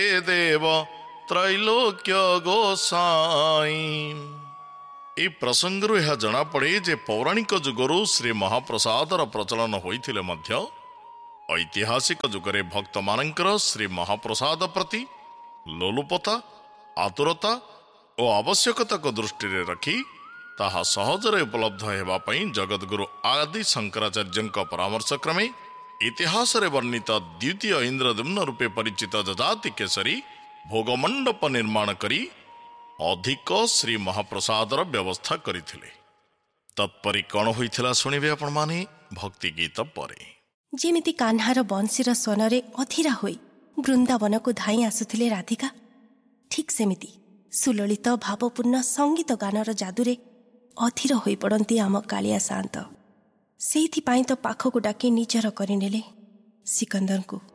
हे देव त्रैलोक्य गोसाई। ए प्रसंगରୁ ଏହା ଜଣାପଡ଼େ ଯେ ପୌରାଣିକ ଯୁଗରୁ ଶ୍ରୀ ମହାପ୍ରସାଦର ପ୍ରଚଳନ ହୋଇଥିଲେ ମଧ୍ୟ ଐତିହାସିକ ଯୁଗରେ ଭକ୍ତମାନଙ୍କର ଶ୍ରୀ ମହାପ୍ରସାଦ ପ୍ରତି ଲୋଲୁପତା, ଆତୁରତା ଓ ଆବଶ୍ୟକତାକୁ ଦୃଷ୍ଟିରେ ରଖି ତାହା ସହଜରେ ଉପଲବ୍ଧ ହେବା ପାଇଁ ଜଗଦ୍ଗୁରୁ ଆଦି ଶଙ୍କରାଚାର୍ଯ୍ୟଙ୍କ ପରାମର୍ଶ କ୍ରମେ ଇତିହାସରେ ବର୍ଣ୍ଣିତ ଦ୍ୱିତୀୟ ଇନ୍ଦ୍ରଦ୍ୟୁମ୍ନ ରୂପେ ପରିଚିତ ଯଯାତି କେଶରୀ ଭୋଗମଣ୍ଡପ ନିର୍ମାଣ କରି ଅଧିକ ଶ୍ରୀ ମହାପ୍ରସାଦର ବ୍ୟବସ୍ଥା କରିଥିଲେ। ତତ୍ପରି କ'ଣ ହୋଇଥିଲା ଶୁଣିବେ ଆପଣମାନେ ଭକ୍ତି ଗୀତ ପରେ। ଯେମିତି କାହ୍ନାର ବଂଶୀର ସ୍ୱନରେ ଅଧୀରା ହୋଇ ବୃନ୍ଦାବନକୁ ଧାଇଁ ଆସୁଥିଲେ ରାଧିକା, ଠିକ୍ ସେମିତି ସୁଲଳିତ ଭାବପୂର୍ଣ୍ଣ ସଙ୍ଗୀତ ଗାନର ଯାଦୁରେ ଅଧୀର ହୋଇପଡ଼ନ୍ତି ଆମ କାଳିଆ ସାଆନ୍ତ। ସେଇଥିପାଇଁ ତ ପାଖକୁ ଡାକି ନିଜର କରିନେଲେ ସିକନ୍ଦରଙ୍କୁ।